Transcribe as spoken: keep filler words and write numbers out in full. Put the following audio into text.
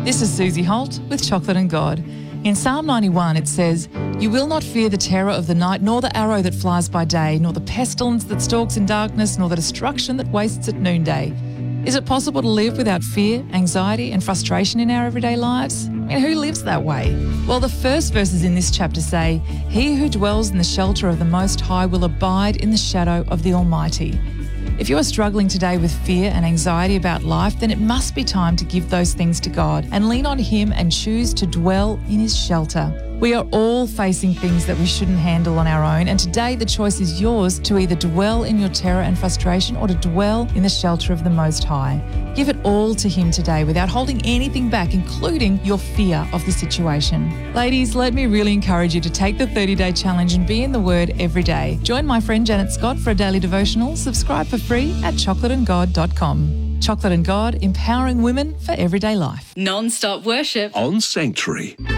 This is Susie Holt with Chocolate and God. In Psalm ninety-one it says, "You will not fear the terror of the night, nor the arrow that flies by day, nor the pestilence that stalks in darkness, nor the destruction that wastes at noonday." Is it possible to live without fear, anxiety and frustration in our everyday lives? I mean, who lives that way? Well, the first verses in this chapter say, "He who dwells in the shelter of the Most High will abide in the shadow of the Almighty." If you are struggling today with fear and anxiety about life, then it must be time to give those things to God and lean on Him and choose to dwell in His shelter. We are all facing things that we shouldn't handle on our own, and today the choice is yours to either dwell in your terror and frustration or to dwell in the shelter of the Most High. Give it all to Him today without holding anything back, including your fear of the situation. Ladies, let me really encourage you to take the thirty-day challenge and be in the Word every day. Join my friend Janet Scott for a daily devotional. Subscribe for free at chocolate and god dot com. Chocolate and God, empowering women for everyday life. Non-stop worship on Sanctuary.